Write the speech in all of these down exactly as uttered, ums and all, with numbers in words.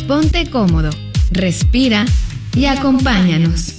Ponte cómodo, respira y acompáñanos.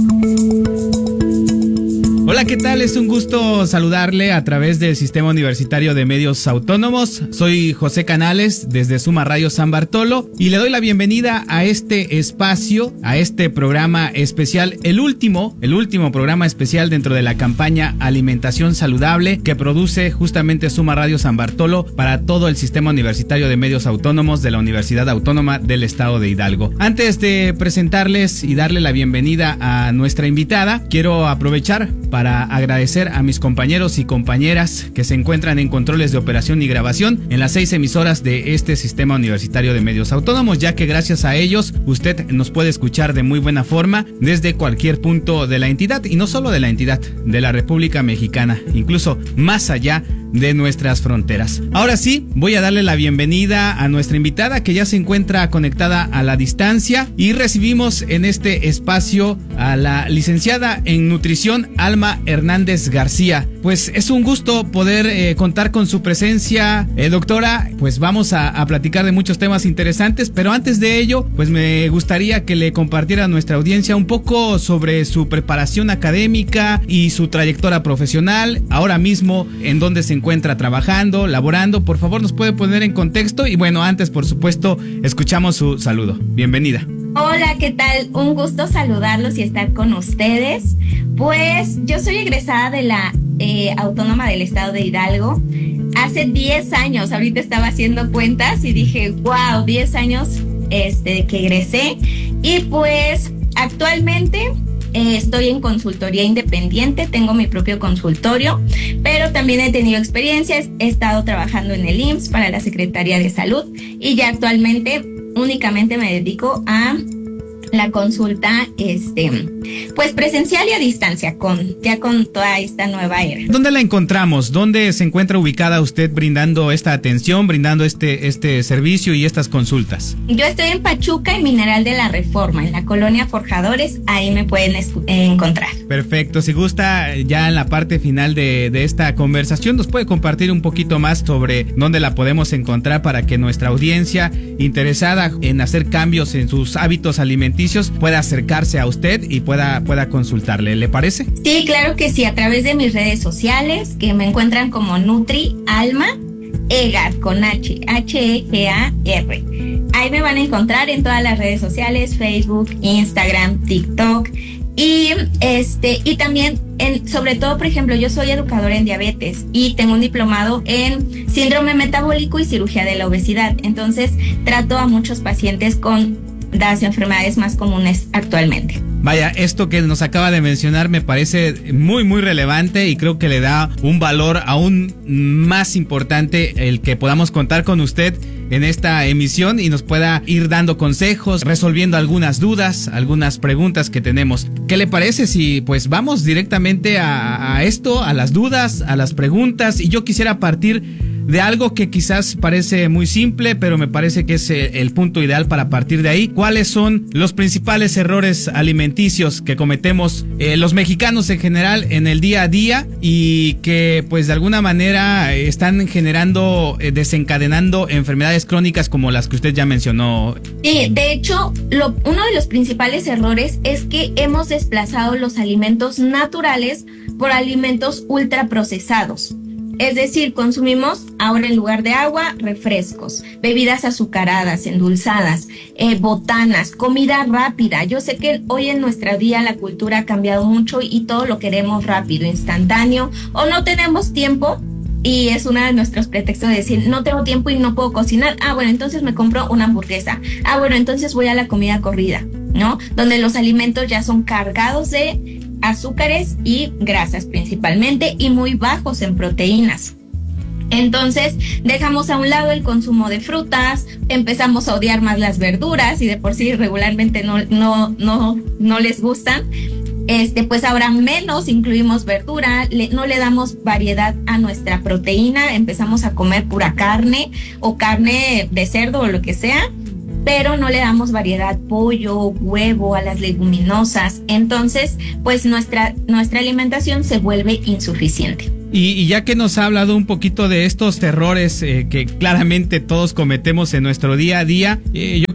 Hola, ¿qué tal? Es un gusto saludarle a través del Sistema Universitario de Medios Autónomos. Soy José Canales desde Suma Radio San Bartolo y le doy la bienvenida a este espacio, a este programa especial, el último, el último programa especial dentro de la campaña Alimentación Saludable que produce justamente Suma Radio San Bartolo para todo el Sistema Universitario de Medios Autónomos de la Universidad Autónoma del Estado de Hidalgo. Antes de presentarles y darle la bienvenida a nuestra invitada, quiero aprovechar para agradecer a mis compañeros y compañeras que se encuentran en controles de operación y grabación en las seis emisoras de este Sistema Universitario de Medios Autónomos, ya que gracias a ellos usted nos puede escuchar de muy buena forma desde cualquier punto de la entidad, y no solo de la entidad, de la República Mexicana, incluso más allá de nuestras fronteras. Ahora sí, voy a darle la bienvenida a nuestra invitada que ya se encuentra conectada a la distancia, y recibimos en este espacio a la licenciada en nutrición Alma Hernández García. Pues es un gusto poder eh, contar con su presencia, eh, doctora. Pues vamos a, a platicar de muchos temas interesantes, pero antes de ello, pues me gustaría que le compartiera a nuestra audiencia un poco sobre su preparación académica y su trayectoria profesional, ahora mismo en dónde se encuentra trabajando, laborando. Por favor, nos puede poner en contexto, y bueno, antes por supuesto escuchamos su saludo. Bienvenida. Hola, ¿qué tal? Un gusto saludarlos y estar con ustedes. Pues yo soy egresada de la eh, Autónoma del Estado de Hidalgo hace diez años. Ahorita estaba haciendo cuentas y dije, wow, diez años este, que egresé. Y pues actualmente eh, estoy en consultoría independiente, tengo mi propio consultorio, pero también he tenido experiencias. He estado trabajando en el I M S S para la Secretaría de Salud y ya actualmente únicamente me dedico a la consulta este pues presencial y a distancia con ya con toda esta nueva era. ¿Dónde la encontramos? ¿Dónde se encuentra ubicada usted brindando esta atención, brindando este este servicio y estas consultas? Yo estoy en Pachuca, en Mineral de la Reforma, en la colonia Forjadores. Ahí me pueden escu- encontrar. Perfecto. Si gusta, ya en la parte final de, de esta conversación, nos puede compartir un poquito más sobre dónde la podemos encontrar para que nuestra audiencia interesada en hacer cambios en sus hábitos alimenticios pueda acercarse a usted y pueda, pueda consultarle. ¿Le parece? Sí, claro que sí, a través de mis redes sociales, que me encuentran como Nutri Alma Egar, con H, H E G A R. Ahí me van a encontrar en todas las redes sociales, Facebook, Instagram, TikTok. Y este y también, en, sobre todo, por ejemplo, yo soy educadora en diabetes y tengo un diplomado en síndrome metabólico y cirugía de la obesidad. Entonces, trato a muchos pacientes con las enfermedades más comunes actualmente. Vaya, esto que nos acaba de mencionar me parece muy muy relevante, y creo que le da un valor aún más importante el que podamos contar con usted en esta emisión y nos pueda ir dando consejos, resolviendo algunas dudas, algunas preguntas que tenemos. ¿Qué le parece si pues vamos directamente a, a esto, a las dudas, a las preguntas? Y yo quisiera partir de algo que quizás parece muy simple, pero me parece que es el punto ideal para partir de ahí. ¿Cuáles son los principales errores alimenticios que cometemos eh, los mexicanos en general en el día a día, y que pues de alguna manera están generando, eh, desencadenando enfermedades crónicas como las que usted ya mencionó? Sí, de hecho, lo, uno de los principales errores es que hemos desplazado los alimentos naturales por alimentos ultraprocesados. Es decir, consumimos ahora en lugar de agua, refrescos, bebidas azucaradas, endulzadas, eh, botanas, comida rápida. Yo sé que hoy en nuestra día la cultura ha cambiado mucho y todo lo queremos rápido, instantáneo, o no tenemos tiempo. Y es uno de nuestros pretextos de decir, no tengo tiempo y no puedo cocinar. Ah, bueno, entonces me compro una hamburguesa. Ah, bueno, entonces voy a la comida corrida, ¿no? Donde los alimentos ya son cargados de azúcares y grasas principalmente, y muy bajos en proteínas. Entonces dejamos a un lado el consumo de frutas, empezamos a odiar más las verduras, y de por sí regularmente no, no, no, no les gustan. Este, pues ahora menos incluimos verdura, le, no le damos variedad a nuestra proteína, empezamos a comer pura carne o carne de cerdo o lo que sea, pero no le damos variedad, pollo, huevo, a las leguminosas. Entonces, pues nuestra, nuestra alimentación se vuelve insuficiente. Y, y ya que nos ha hablado un poquito de estos errores eh, que claramente todos cometemos en nuestro día a día, eh, yo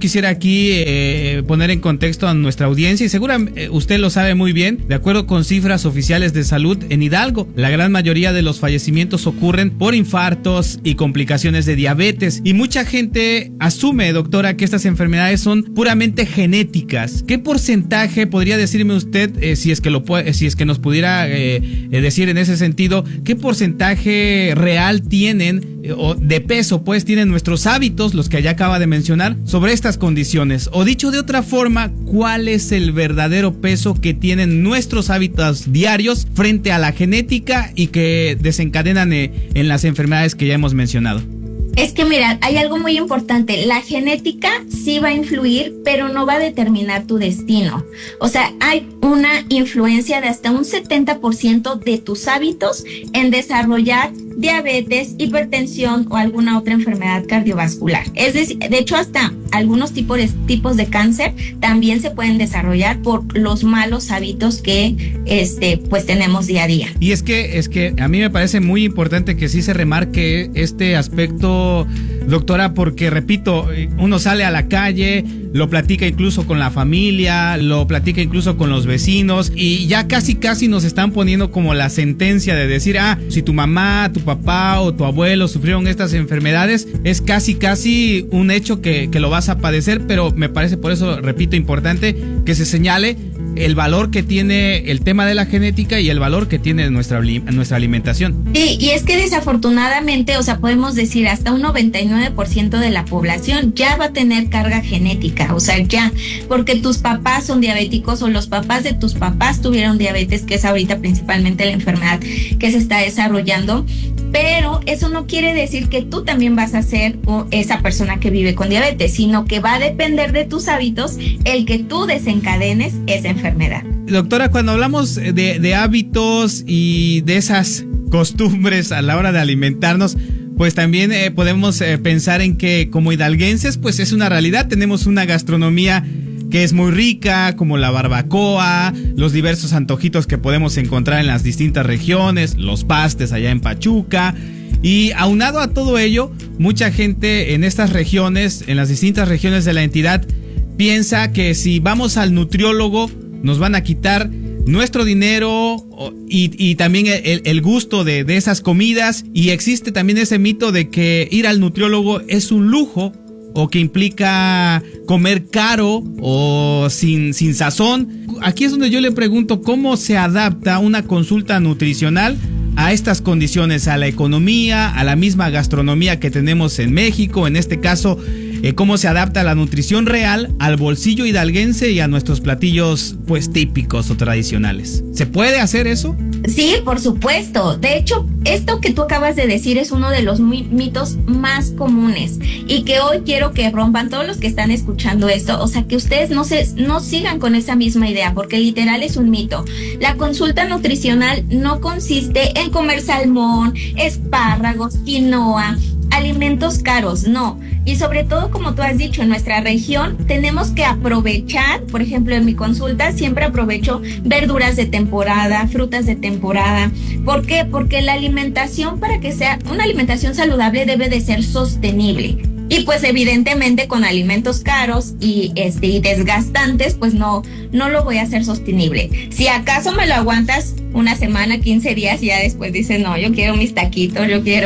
quisiera aquí eh, poner en contexto a nuestra audiencia y seguramente usted lo sabe muy bien, de acuerdo con cifras oficiales de salud en Hidalgo, la gran mayoría de los fallecimientos ocurren por infartos y complicaciones de diabetes y mucha gente asume, doctora, que estas enfermedades son puramente genéticas. ¿Qué porcentaje podría decirme usted, eh, si es que lo puede, si es que nos pudiera eh, eh, decir en ese sentido, qué porcentaje real tienen eh, o de peso pues tienen nuestros hábitos, los que ya acaba de mencionar, sobre estas condiciones? O dicho de otra forma, ¿cuál es el verdadero peso que tienen nuestros hábitos diarios frente a la genética y que desencadenan eh, en las enfermedades que ya hemos mencionado? Es que mira, hay algo muy importante. La genética sí va a influir, pero no va a determinar tu destino. O sea, hay una influencia de hasta un setenta por ciento de tus hábitos en desarrollar diabetes, hipertensión o alguna otra enfermedad cardiovascular. Es decir, de hecho, hasta algunos tipos de, tipos de cáncer también se pueden desarrollar por los malos hábitos que este, pues tenemos día a día. Y es que, es que a mí me parece muy importante que sí se remarque este aspecto, doctora, porque repito, uno sale a la calle, lo platica incluso con la familia, lo platica incluso con los vecinos y ya casi casi nos están poniendo como la sentencia de decir, ah, si tu mamá, tu papá o tu abuelo sufrieron estas enfermedades, es casi casi un hecho que, que lo vas a padecer, pero me parece por eso, repito, importante que se señale el valor que tiene el tema de la genética y el valor que tiene nuestra, nuestra alimentación. Sí, y es que desafortunadamente, o sea, podemos decir hasta un noventa y nueve por ciento de la población ya va a tener carga genética, o sea, ya, porque tus papás son diabéticos o los papás de tus papás tuvieron diabetes, que es ahorita principalmente la enfermedad que se está desarrollando. Pero eso no quiere decir que tú también vas a ser esa persona que vive con diabetes, sino que va a depender de tus hábitos el que tú desencadenes esa enfermedad. Doctora, cuando hablamos de, de hábitos y de esas costumbres a la hora de alimentarnos, pues también eh, podemos eh, pensar en que como hidalguenses, pues es una realidad, tenemos una gastronomía que es muy rica, como la barbacoa, los diversos antojitos que podemos encontrar en las distintas regiones, los pastes allá en Pachuca. Y aunado a todo ello, mucha gente en estas regiones, en las distintas regiones de la entidad, piensa que si vamos al nutriólogo nos van a quitar nuestro dinero y, y también el, el gusto de, de esas comidas. Y existe también ese mito de que ir al nutriólogo es un lujo, o que implica comer caro o sin, sin sazón. Aquí es donde yo le pregunto cómo se adapta una consulta nutricional a estas condiciones, a la economía, a la misma gastronomía que tenemos en México, en este caso, eh, cómo se adapta la nutrición real al bolsillo hidalguense y a nuestros platillos pues típicos o tradicionales. ¿Se puede hacer eso? Sí, por supuesto. De hecho, esto que tú acabas de decir es uno de los mitos más comunes y que hoy quiero que rompan todos los que están escuchando esto. O sea, que ustedes no se, no sigan con esa misma idea, porque literal es un mito. La consulta nutricional no consiste en comer salmón, espárragos, quinoa, alimentos caros, no. Y sobre todo, como tú has dicho, en nuestra región tenemos que aprovechar, por ejemplo, en mi consulta siempre aprovecho verduras de temporada, frutas de temporada. ¿Por qué? Porque la alimentación, para que sea una alimentación saludable, debe de ser sostenible. Y pues evidentemente con alimentos caros y, este, y desgastantes, pues no, no lo voy a hacer sostenible. Si acaso me lo aguantas una semana, quince días y ya después dices, no, yo quiero mis taquitos, yo quiero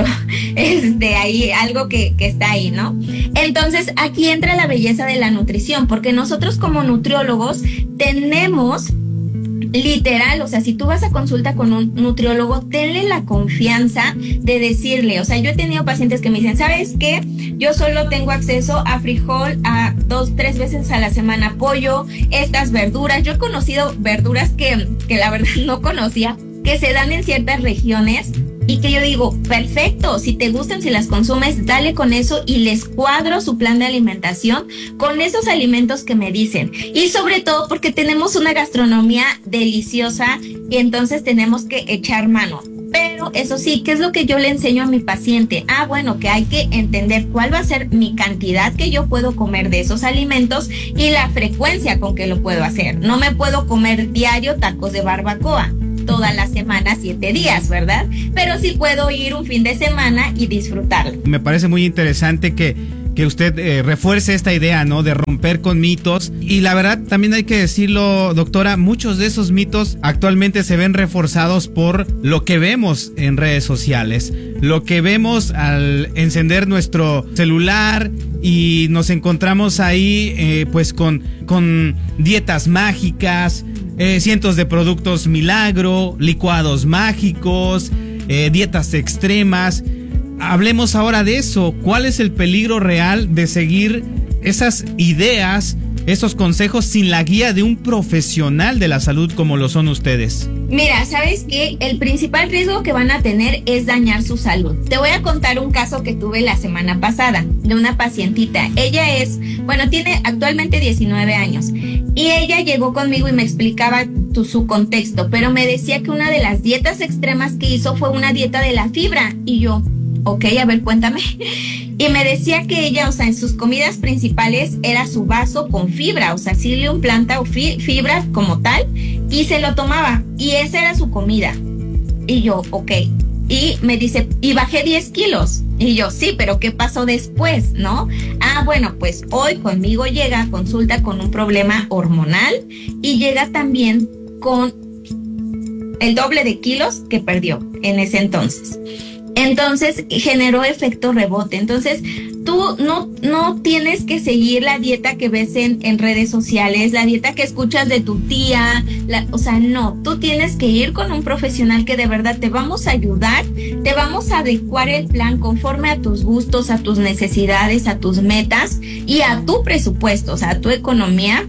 este, ahí algo que, que está ahí, ¿no? Entonces aquí entra la belleza de la nutrición, porque nosotros como nutriólogos tenemos literal, o sea, si tú vas a consulta con un nutriólogo, tenle la confianza de decirle, o sea, yo he tenido pacientes que me dicen, ¿sabes qué? Yo solo tengo acceso a frijol a dos, tres veces a la semana, pollo, estas verduras. Yo he conocido verduras que, que la verdad no conocía, que se dan en ciertas regiones y que yo digo, perfecto, si te gustan, si las consumes, dale con eso y les cuadro su plan de alimentación con esos alimentos que me dicen. Y sobre todo porque tenemos una gastronomía deliciosa y entonces tenemos que echar mano. Pero eso sí, ¿qué es lo que yo le enseño a mi paciente? Ah, bueno, que hay que entender cuál va a ser mi cantidad que yo puedo comer de esos alimentos y la frecuencia con que lo puedo hacer. No me puedo comer diario tacos de barbacoa toda la semana, siete días, ¿verdad? Pero sí puedo ir un fin de semana y disfrutarlo. Me parece muy interesante que que usted eh, refuerce esta idea, ¿no? De romper con mitos. Y la verdad, también hay que decirlo, doctora, muchos de esos mitos actualmente se ven reforzados por lo que vemos en redes sociales, lo que vemos al encender nuestro celular y nos encontramos ahí eh, pues con, con dietas mágicas, eh, cientos de productos milagro, licuados mágicos, eh, dietas extremas. Hablemos ahora de eso. ¿Cuál es el peligro real de seguir esas ideas, esos consejos sin la guía de un profesional de la salud como lo son ustedes? Mira, ¿sabes qué? El principal riesgo que van a tener es dañar su salud. Te voy a contar un caso que tuve la semana pasada de una pacientita. Ella es, bueno, tiene actualmente diecinueve años y ella llegó conmigo y me explicaba tu, su contexto, pero me decía que una de las dietas extremas que hizo fue una dieta de la fibra y yo... Ok, a ver, cuéntame. Y me decía que ella, o sea, en sus comidas principales era su vaso con fibra, o sea, psyllium planta o fi- fibra como tal, y se lo tomaba, y esa era su comida. Y yo, ok. Y me dice, y bajé diez kilos. Y yo, sí, pero ¿qué pasó después, no? Ah, bueno, pues hoy conmigo llega a consulta con un problema hormonal y llega también con el doble de kilos que perdió en ese entonces. Entonces generó efecto rebote. Entonces tú no, no tienes que seguir la dieta que ves en, en redes sociales, la dieta que escuchas de tu tía, la, o sea, no, tú tienes que ir con un profesional que de verdad te vamos a ayudar, te vamos a adecuar el plan conforme a tus gustos, a tus necesidades, a tus metas y a tu presupuesto, o sea, a tu economía,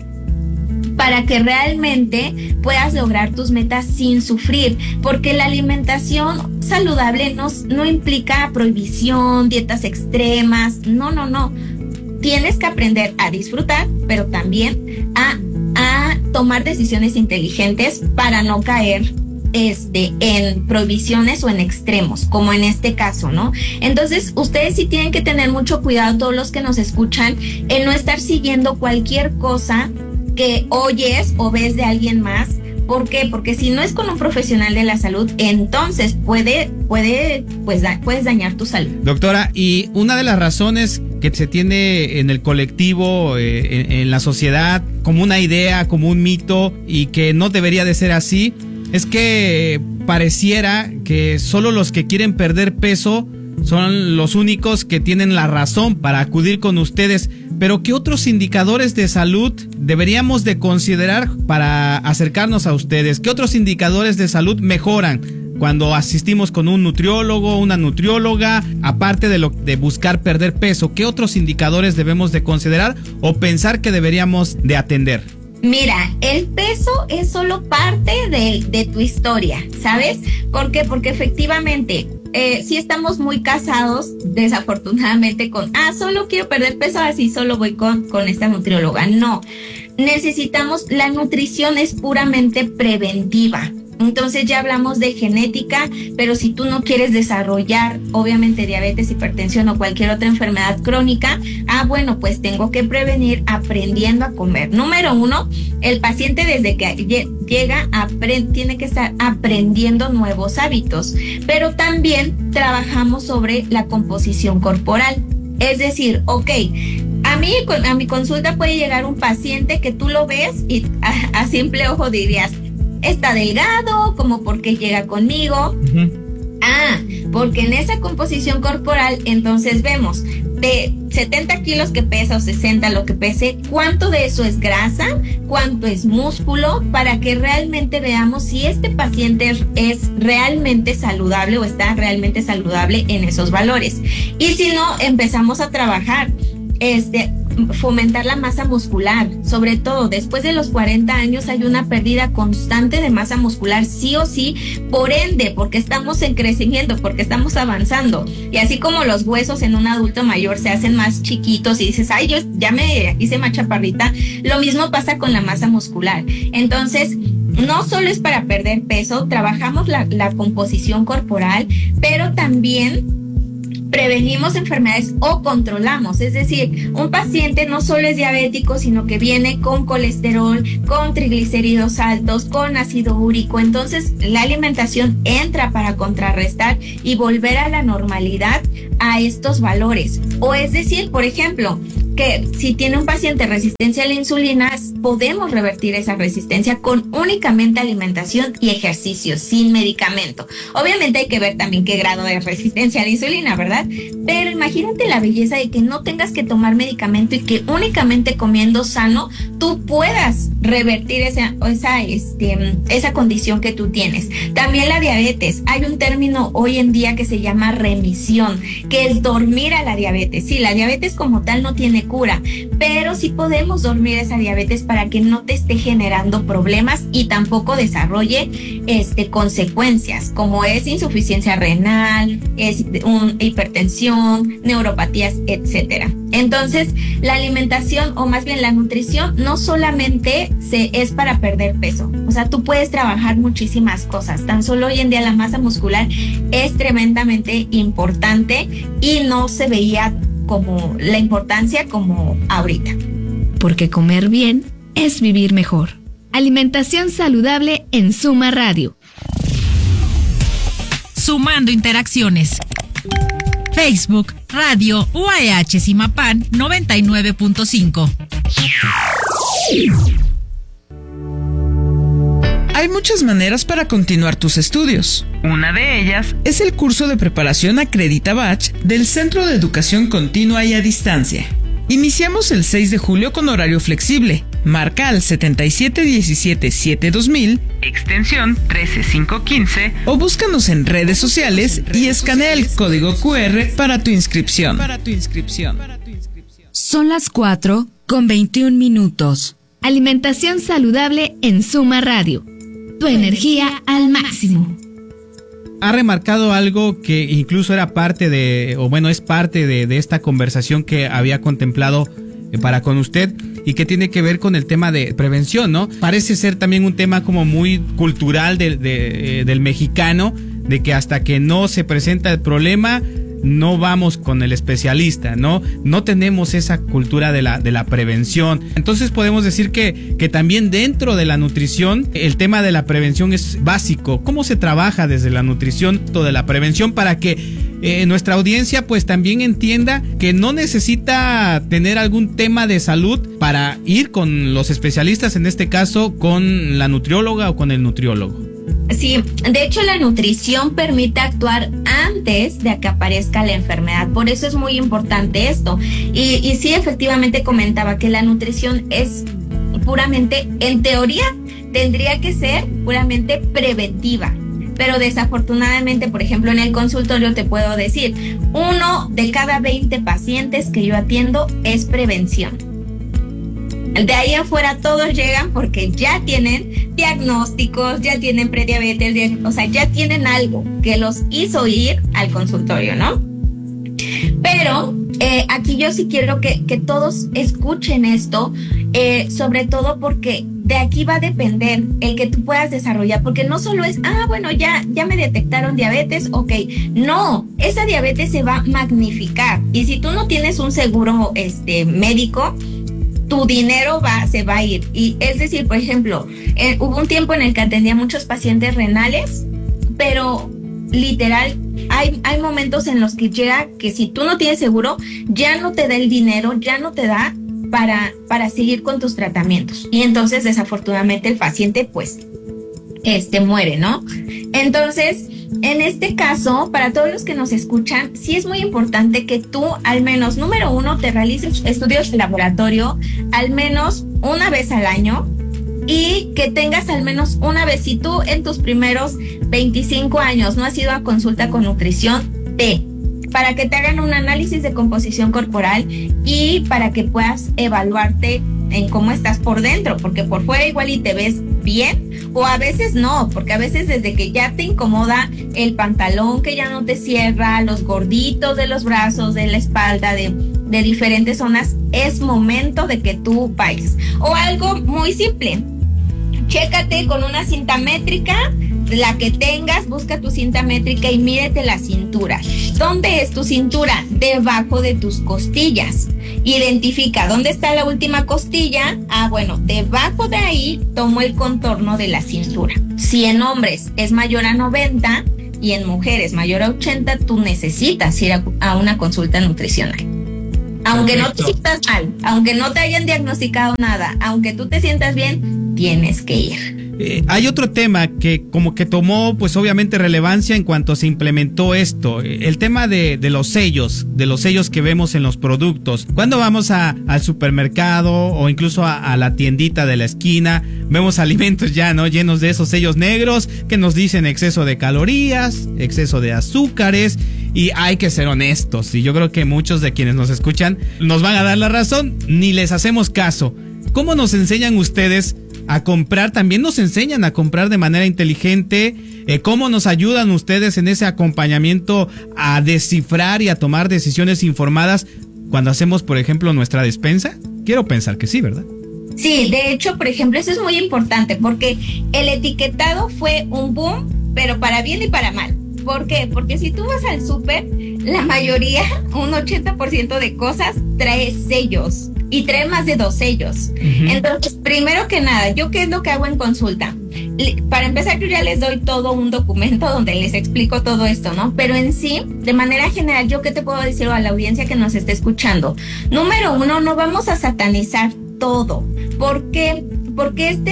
para que realmente puedas lograr tus metas sin sufrir, porque la alimentación saludable no, no implica prohibición, dietas extremas, no, no, no. Tienes que aprender a disfrutar, pero también a, a tomar decisiones inteligentes para no caer este, en prohibiciones o en extremos, como en este caso, ¿no? Entonces, ustedes sí tienen que tener mucho cuidado, todos los que nos escuchan, en no estar siguiendo cualquier cosa que oyes o ves de alguien más. ¿Por qué? Porque si no es con un profesional de la salud, entonces puede, puede, pues da, puedes dañar tu salud. Doctora, y una de las razones que se tiene en el colectivo, eh, en, en la sociedad, como una idea, como un mito, y que no debería de ser así, es que pareciera que solo los que quieren perder peso son los únicos que tienen la razón para acudir con ustedes. Pero ¿qué otros indicadores de salud deberíamos de considerar para acercarnos a ustedes? ¿Qué otros indicadores de salud mejoran cuando asistimos con un nutriólogo, una nutrióloga? Aparte de lo de buscar perder peso, ¿qué otros indicadores debemos de considerar o pensar que deberíamos de atender? Mira, el peso es solo parte de, de tu historia, ¿sabes? ¿Por qué? Porque efectivamente, eh, si estamos muy casados, desafortunadamente, con, ah, solo quiero perder peso, así solo voy con, con esta nutrióloga. No, necesitamos, la nutrición es puramente preventiva. Entonces ya hablamos de genética, pero si tú no quieres desarrollar, obviamente, diabetes, hipertensión o cualquier otra enfermedad crónica, ah, bueno, pues tengo que prevenir aprendiendo a comer. Número uno, el paciente desde que llega aprend- tiene que estar aprendiendo nuevos hábitos, pero también trabajamos sobre la composición corporal. Es decir, ok, a mí, a mi consulta puede llegar un paciente que tú lo ves y a, a simple ojo dirías, está delgado, como porque llega conmigo. Uh-huh. Ah, porque en esa composición corporal entonces vemos de setenta kilos que pesa o sesenta lo que pese, cuánto de eso es grasa, cuánto es músculo, para que realmente veamos si este paciente es realmente saludable o está realmente saludable en esos valores. Y si no, empezamos a trabajar este fomentar la masa muscular, sobre todo después de los cuarenta años hay una pérdida constante de masa muscular, sí o sí, por ende, porque estamos en crecimiento, porque estamos avanzando, y así como los huesos en un adulto mayor se hacen más chiquitos y dices, ay, yo ya me hice más chaparrita, lo mismo pasa con la masa muscular. Entonces, no solo es para perder peso, trabajamos la, la composición corporal, pero también prevenimos enfermedades o controlamos. Es decir, un paciente no solo es diabético, sino que viene con colesterol, con triglicéridos altos, con ácido úrico. Entonces, la alimentación entra para contrarrestar y volver a la normalidad a estos valores. O es decir, por ejemplo, que si tiene un paciente resistencia a la insulina, podemos revertir esa resistencia con únicamente alimentación y ejercicio, sin medicamento. Obviamente hay que ver también qué grado de resistencia a la insulina, ¿verdad? Pero imagínate la belleza de que no tengas que tomar medicamento y que únicamente comiendo sano tú puedas revertir esa, esa, este, esa condición que tú tienes. También la diabetes. Hay un término hoy en día que se llama remisión, que es dormir a la diabetes. Sí, la diabetes como tal no tiene cura, pero sí podemos dormir esa diabetes para que no te esté generando problemas y tampoco desarrolle este, consecuencias, como es insuficiencia renal, es un, hipertensión, neuropatías, etcétera. Entonces, la alimentación, o más bien la nutrición, no solamente se, es para perder peso. O sea, tú puedes trabajar muchísimas cosas. Tan solo hoy en día la masa muscular es tremendamente importante y no se veía como la importancia como ahorita. Porque comer bien es vivir mejor. Alimentación saludable en Suma Radio. Sumando interacciones. Facebook, Radio U A H Zimapán noventa y nueve punto cinco. Hay muchas maneras para continuar tus estudios. Una de ellas es el curso de preparación Acredita Bach del Centro de Educación Continua y a Distancia. Iniciamos el seis de julio con horario flexible. Marca al setenta y siete diecisiete siete dos mil, extensión trece cinco quince, o búscanos en redes sociales y escanea el código cu erre para tu inscripción. Para tu inscripción. Son las cuatro con veintiún minutos. Alimentación saludable en Suma Radio. Tu energía al máximo. Ha remarcado algo que incluso era parte de, o bueno, es parte de, de esta conversación que había contemplado para con usted y que tiene que ver con el tema de prevención, ¿no? Parece ser también un tema como muy cultural de, de, del mexicano, de que hasta que no se presenta el problema no vamos con el especialista, ¿no? No tenemos esa cultura de la, de la prevención. Entonces podemos decir que, que también dentro de la nutrición el tema de la prevención es básico. ¿Cómo se trabaja desde la nutrición de la prevención para que eh, nuestra audiencia pues también entienda que no necesita tener algún tema de salud para ir con los especialistas, en este caso con la nutrióloga o con el nutriólogo? Sí, de hecho la nutrición permite actuar antes de que aparezca la enfermedad, por eso es muy importante esto. Y, y sí, efectivamente comentaba que la nutrición es puramente, en teoría, tendría que ser puramente preventiva. Pero desafortunadamente, por ejemplo, en el consultorio te puedo decir, uno de cada veinte pacientes que yo atiendo es prevención. De ahí afuera todos llegan porque ya tienen diagnósticos, ya tienen prediabetes, o sea, ya tienen algo que los hizo ir al consultorio, ¿no? Pero eh, aquí yo sí quiero que, que todos escuchen esto, eh, sobre todo porque de aquí va a depender el que tú puedas desarrollar, porque no solo es, ah, bueno, ya, ya me detectaron diabetes, ok. No, esa diabetes se va a magnificar. Y si tú no tienes un seguro este, médico, tu dinero va, se va a ir. Y es decir, por ejemplo, eh, hubo un tiempo en el que atendía muchos pacientes renales, pero literal, hay, hay momentos en los que llega que si tú no tienes seguro, ya no te da el dinero, ya no te da para, para seguir con tus tratamientos. Y entonces, desafortunadamente, el paciente, pues, este, muere, ¿no? Entonces, en este caso, para todos los que nos escuchan, sí es muy importante que tú, al menos, número uno, te realices estudios de laboratorio, al menos una vez al año, y que tengas al menos una vez, si tú en tus primeros veinticinco años no has ido a consulta con nutrición, ve, para que te hagan un análisis de composición corporal y para que puedas evaluarte en cómo estás por dentro, porque por fuera igual y te ves bien, o a veces no, porque a veces desde que ya te incomoda el pantalón que ya no te cierra, los gorditos de los brazos, de la espalda, de, de diferentes zonas, es momento de que tú vayas. O algo muy simple, chécate con una cinta métrica, la que tengas, busca tu cinta métrica y mídete la cintura. cintura. ¿Dónde es tu cintura? Debajo de tus costillas. Identifica dónde está la última costilla. Ah, bueno, debajo de ahí tomo el contorno de la cintura. Si en hombres es mayor a noventa y en mujeres mayor a ochenta, tú necesitas ir a, a una consulta nutricional. Aunque Perfecto. No te sientas mal, aunque no te hayan diagnosticado nada, aunque tú te sientas bien, tienes que ir. Eh, hay otro tema que como que tomó pues obviamente relevancia en cuanto se implementó esto, el tema de, de los sellos, de los sellos que vemos en los productos. Cuando vamos a, al supermercado o incluso a, a la tiendita de la esquina, vemos alimentos ya, ¿no? Llenos de esos sellos negros que nos dicen exceso de calorías, exceso de azúcares. Y hay que ser honestos, y yo creo que muchos de quienes nos escuchan nos van a dar la razón, ni les hacemos caso. ¿Cómo nos enseñan ustedes a comprar? También nos enseñan a comprar de manera inteligente. Eh, ¿Cómo nos ayudan ustedes en ese acompañamiento a descifrar y a tomar decisiones informadas cuando hacemos, por ejemplo, nuestra despensa? Quiero pensar que sí, ¿verdad? Sí, de hecho, por ejemplo, eso es muy importante porque el etiquetado fue un boom, pero para bien y para mal. ¿Por qué? Porque si tú vas al súper, la mayoría, un ochenta por ciento de cosas, trae sellos y trae más de dos sellos. Uh-huh. Entonces, primero que nada, ¿yo qué es lo que hago en consulta? Para empezar, yo ya les doy todo un documento donde les explico todo esto, ¿no? Pero en sí, de manera general, ¿yo qué te puedo decir a la audiencia que nos esté escuchando? Número uno, no vamos a satanizar todo. ¿Por qué? Porque este,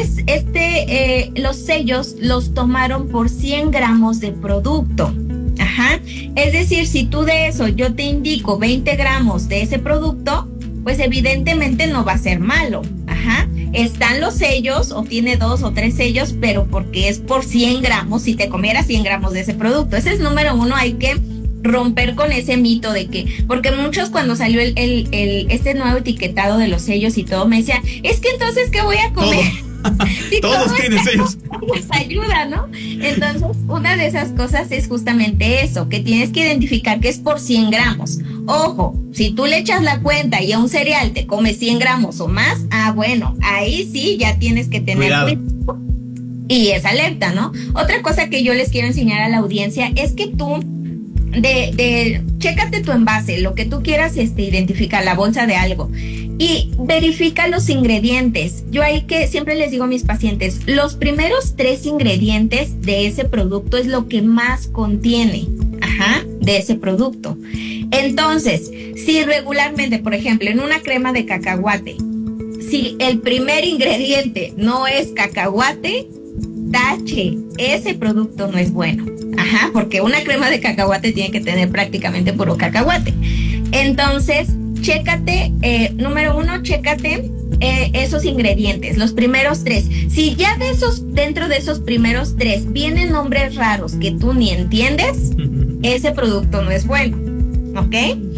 este, eh, los sellos los tomaron por cien gramos de producto. Ajá. Es decir, si tú de eso yo te indico veinte gramos de ese producto, pues evidentemente no va a ser malo. Ajá. Están los sellos o tiene dos o tres sellos, pero porque es por cien gramos, si te comieras cien gramos de ese producto. Ese es número uno, hay que romper con ese mito de que, porque muchos cuando salió el, el, el este nuevo etiquetado de los sellos y todo, me decían, es que entonces, ¿qué voy a comer? Sí, todos tienen sellos. Pues ayuda, ¿no? Entonces, una de esas cosas es justamente eso, que tienes que identificar que es por cien gramos. Ojo, si tú le echas la cuenta y a un cereal te comes cien gramos o más, ah, bueno, ahí sí ya tienes que tener cuidado. Y es alerta, ¿no? Otra cosa que yo les quiero enseñar a la audiencia es que tú De, de, chécate tu envase, lo que tú quieras este, identificar, la bolsa de algo, y verifica los ingredientes. Yo ahí que siempre les digo a mis pacientes, los primeros tres ingredientes de ese producto es lo que más contiene, ajá, de ese producto. Entonces, si regularmente, por ejemplo, en una crema de cacahuate, si el primer ingrediente no es cacahuate, tache, ese producto no es bueno. Ajá, porque una crema de cacahuate tiene que tener prácticamente puro cacahuate. Entonces, chécate, eh, número uno, chécate eh, esos ingredientes, los primeros tres. Si ya de esos, dentro de esos primeros tres vienen nombres raros que tú ni entiendes, ese producto no es bueno, ¿ok?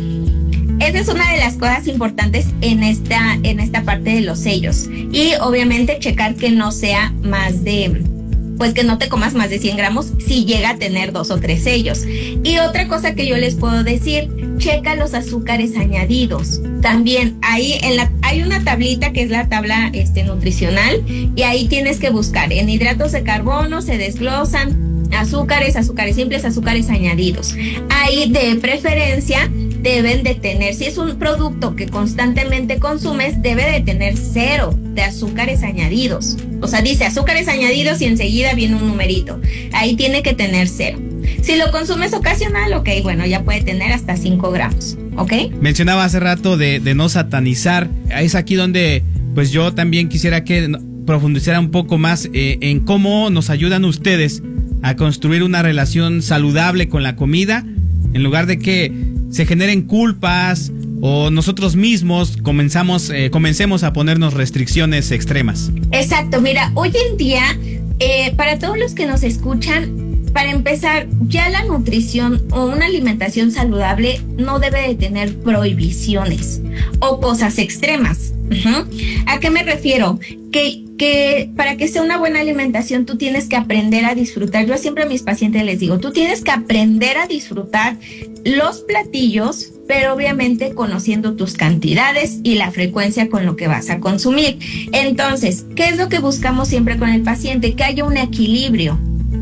Esa es una de las cosas importantes en esta, en esta parte de los sellos. Y obviamente checar que no sea más de... pues que no te comas más de cien gramos si llega a tener dos o tres sellos. Y otra cosa que yo les puedo decir, checa los azúcares añadidos. También ahí en la, hay una tablita que es la tabla este, nutricional, y ahí tienes que buscar en hidratos de carbono, se desglosan azúcares, azúcares simples, azúcares añadidos. Ahí de preferencia deben de tener, si es un producto que constantemente consumes, debe de tener cero de azúcares añadidos. O sea, dice azúcares añadidos y enseguida viene un numerito. Ahí tiene que tener cero. Si lo consumes ocasional, ok, bueno, ya puede tener hasta cinco gramos, ¿ok? Mencionaba hace rato de, de no satanizar. Es aquí donde pues yo también quisiera que profundizara un poco más eh, en cómo nos ayudan ustedes a construir una relación saludable con la comida, en lugar de que se generen culpas o nosotros mismos comenzamos, eh, comencemos a ponernos restricciones extremas. Exacto, mira, hoy en día, eh, para todos los que nos escuchan, para empezar, ya la nutrición o una alimentación saludable no debe de tener prohibiciones o cosas extremas. Uh-huh. ¿A qué me refiero? Que, que para que sea una buena alimentación tú tienes que aprender a disfrutar. Yo siempre a mis pacientes les digo, tú tienes que aprender a disfrutar los platillos, pero obviamente conociendo tus cantidades y la frecuencia con lo que vas a consumir. Entonces, ¿qué es lo que buscamos siempre con el paciente? Que haya un equilibrio.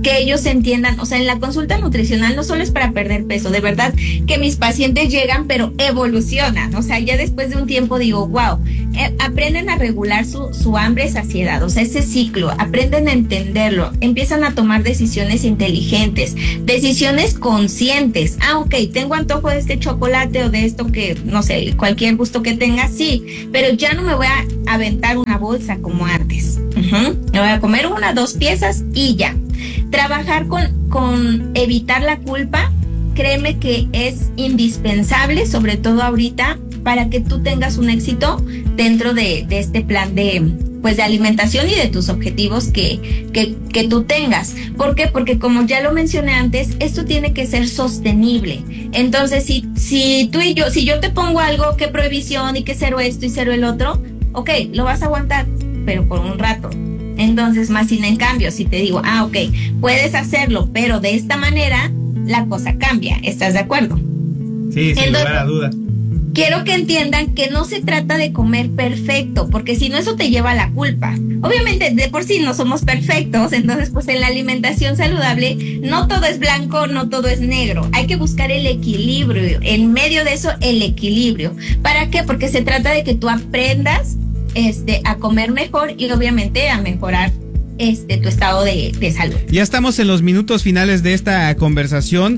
que ellos entiendan, o sea, en la consulta nutricional no solo es para perder peso, de verdad que mis pacientes llegan pero evolucionan, o sea, ya después de un tiempo digo, wow, eh, aprenden a regular su, su hambre, saciedad, o sea, ese ciclo, aprenden a entenderlo, empiezan a tomar decisiones inteligentes, decisiones conscientes. Ah, ok, tengo antojo de este chocolate o de esto que, no sé, cualquier gusto que tenga, sí, pero ya no me voy a aventar una bolsa como antes. Uh-huh. Me voy a comer una, dos piezas y ya. Trabajar con, con evitar la culpa, créeme que es indispensable, sobre todo ahorita, para que tú tengas un éxito dentro de, de este plan de, pues, de alimentación y de tus objetivos que, que, que tú tengas. ¿Por qué? Porque como ya lo mencioné antes, esto tiene que ser sostenible. Entonces, si, si tú y yo, si yo te pongo algo, que prohibición y que cero esto y cero el otro, ok, lo vas a aguantar, pero por un rato. Entonces, más sin en cambio, si te digo, ah, ok, puedes hacerlo, pero de esta manera, la cosa cambia. ¿Estás de acuerdo? Sí, sin lugar a duda. Quiero que entiendan que no se trata de comer perfecto, porque si no, eso te lleva a la culpa. Obviamente, de por sí no somos perfectos, entonces pues en la alimentación saludable no todo es blanco, no todo es negro. Hay que buscar el equilibrio, en medio de eso el equilibrio. ¿Para qué? Porque se trata de que tú aprendas este, a comer mejor y obviamente a mejorar este, tu estado de, de salud. Ya estamos en los minutos finales de esta conversación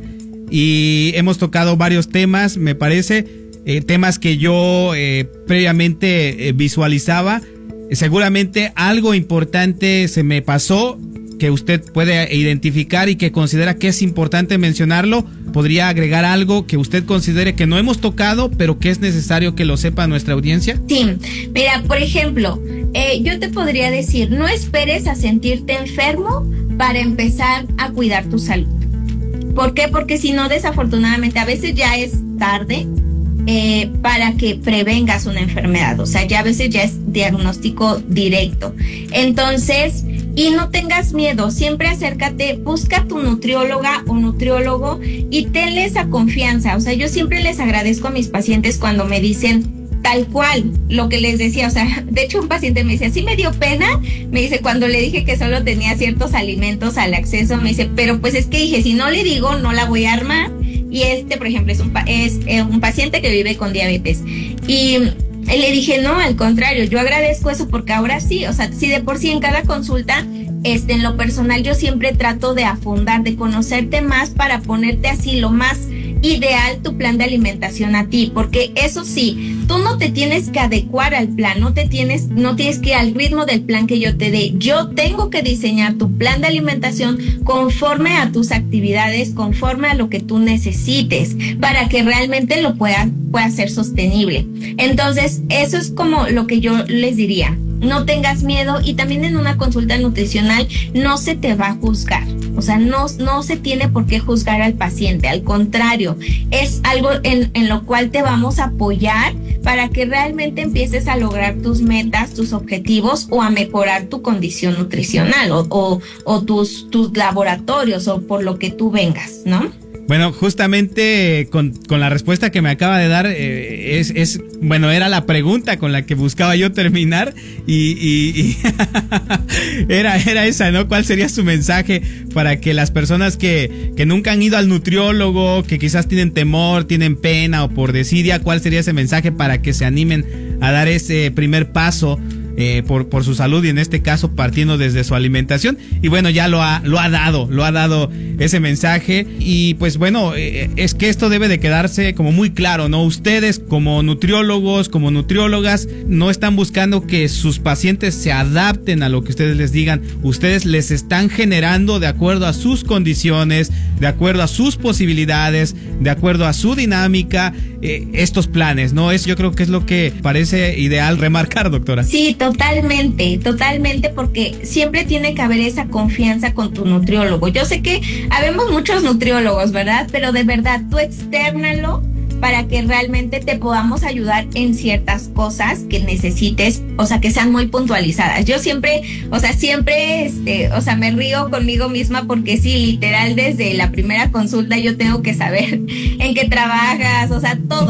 y hemos tocado varios temas, me parece, eh, temas que yo eh, previamente eh, visualizaba. Seguramente algo importante se me pasó que usted puede identificar y que considera que es importante mencionarlo. ¿Podría agregar algo que usted considere que no hemos tocado, pero que es necesario que lo sepa nuestra audiencia? Sí, mira, por ejemplo, eh, yo te podría decir, no esperes a sentirte enfermo para empezar a cuidar tu salud. ¿Por qué? Porque si no, desafortunadamente, a veces ya es tarde eh, para que prevengas una enfermedad. O sea, ya a veces ya es diagnóstico directo. Entonces, y no tengas miedo, siempre acércate, busca a tu nutrióloga o nutriólogo y tenle esa confianza. O sea, yo siempre les agradezco a mis pacientes cuando me dicen tal cual lo que les decía. O sea, de hecho un paciente me dice, sí me dio pena, me dice, cuando le dije que solo tenía ciertos alimentos al acceso, me dice, pero pues es que dije, si no le digo, no la voy a armar. Y este, por ejemplo, es un, es, eh, un paciente que vive con diabetes. Y le dije, no, al contrario, yo agradezco eso porque ahora sí, o sea, si de por sí en cada consulta, este, en lo personal yo siempre trato de afundar, de conocerte más para ponerte así lo más ideal tu plan de alimentación a ti, porque eso sí, tú no te tienes que adecuar al plan, no te tienes, no tienes que ir al ritmo del plan que yo te dé. Yo tengo que diseñar tu plan de alimentación conforme a tus actividades, conforme a lo que tú necesites, para que realmente lo pueda, pueda ser sostenible. Entonces, eso es como lo que yo les diría. No tengas miedo, y también en una consulta nutricional no se te va a juzgar. O sea, no, no se tiene por qué juzgar al paciente. Al contrario, es algo en, en lo cual te vamos a apoyar para que realmente empieces a lograr tus metas, tus objetivos o a mejorar tu condición nutricional o, o, o tus, tus laboratorios o por lo que tú vengas, ¿no? Bueno, justamente con, con la respuesta que me acaba de dar, eh, es, es, bueno, era la pregunta con la que buscaba yo terminar y, y, y era, era esa, ¿no? ¿Cuál sería su mensaje para que las personas que, que nunca han ido al nutriólogo, que quizás tienen temor, tienen pena o por desidia, cuál sería ese mensaje para que se animen a dar ese primer paso? Eh, por, por su salud y en este caso partiendo desde su alimentación? Y bueno, ya lo ha, lo ha dado, lo ha dado ese mensaje y pues bueno, eh, es que esto debe de quedarse como muy claro, ¿no? Ustedes como nutriólogos, como nutriólogas, no están buscando que sus pacientes se adapten a lo que ustedes les digan, ustedes les están generando de acuerdo a sus condiciones, de acuerdo a sus posibilidades, de acuerdo a su dinámica, eh, estos planes, ¿no? Eso yo creo que es lo que parece ideal remarcar, doctora. Sí, totalmente, totalmente, porque siempre tiene que haber esa confianza con tu nutriólogo. Yo sé que habemos muchos nutriólogos, ¿verdad? Pero de verdad, tú externalo para que realmente te podamos ayudar en ciertas cosas que necesites, o sea, que sean muy puntualizadas. Yo siempre, o sea, siempre, este, o sea, me río conmigo misma porque sí, literal, desde la primera consulta yo tengo que saber en qué trabajas, o sea, todo.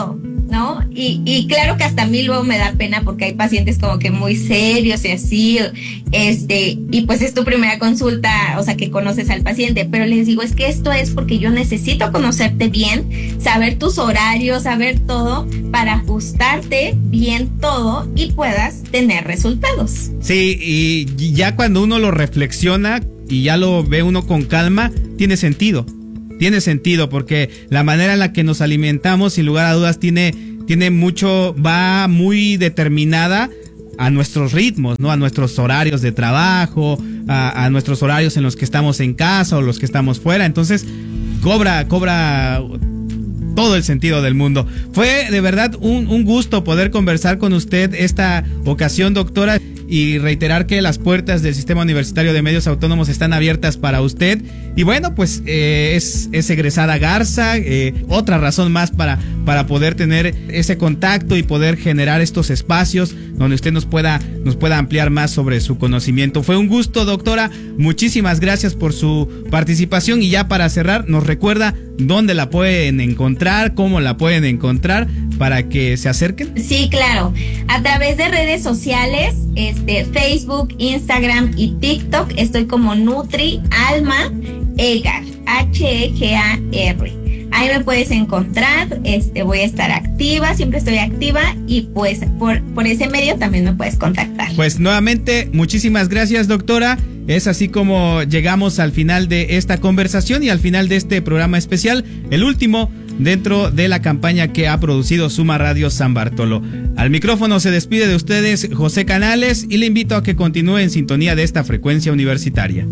¿no? Y, y claro que hasta a mí luego me da pena porque hay pacientes como que muy serios y así, este, y pues es tu primera consulta, o sea, que conoces al paciente, pero les digo, es que esto es porque yo necesito conocerte bien, saber tus horarios, saber todo, para ajustarte bien todo y puedas tener resultados. Sí, y ya cuando uno lo reflexiona y ya lo ve uno con calma, tiene sentido. Tiene sentido porque la manera en la que nos alimentamos, sin lugar a dudas, tiene, tiene mucho, va muy determinada a nuestros ritmos, ¿no? A nuestros horarios de trabajo, a, a nuestros horarios en los que estamos en casa o los que estamos fuera. Entonces, cobra, cobra todo el sentido del mundo. Fue de verdad un, un gusto poder conversar con usted esta ocasión, doctora, y reiterar que las puertas del Sistema Universitario de Medios Autónomos están abiertas para usted. Y bueno, pues eh, es, es egresada Garza, eh, otra razón más para, para poder tener ese contacto y poder generar estos espacios donde usted nos pueda, nos pueda ampliar más sobre su conocimiento. Fue un gusto, doctora. Muchísimas gracias por su participación. Y ya para cerrar, nos recuerda dónde la pueden encontrar, cómo la pueden encontrar para que se acerquen. Sí, claro. A través de redes sociales, este, Facebook, Instagram y TikTok, estoy como Nutri Alma Egar, H E G A R. Ahí me puedes encontrar, este, voy a estar activa, siempre estoy activa y pues por, por ese medio también me puedes contactar. Pues nuevamente, muchísimas gracias, doctora. Es así como llegamos al final de esta conversación y al final de este programa especial, el último dentro de la campaña que ha producido Suma Radio San Bartolo. Al micrófono se despide de ustedes José Canales y le invito a que continúe en sintonía de esta frecuencia universitaria.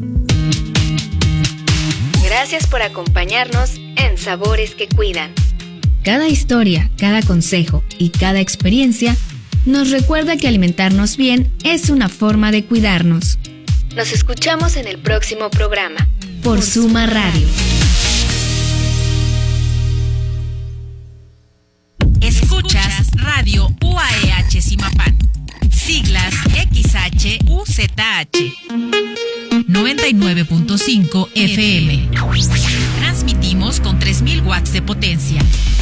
Gracias por acompañarnos en Sabores que Cuidan. Cada historia, cada consejo y cada experiencia nos recuerda que alimentarnos bien es una forma de cuidarnos. Nos escuchamos en el próximo programa por Suma Radio. Escuchas Radio U A E H Simapán, siglas X H U Z H, noventa y nueve punto cinco F M. Transmitimos con tres mil watts de potencia.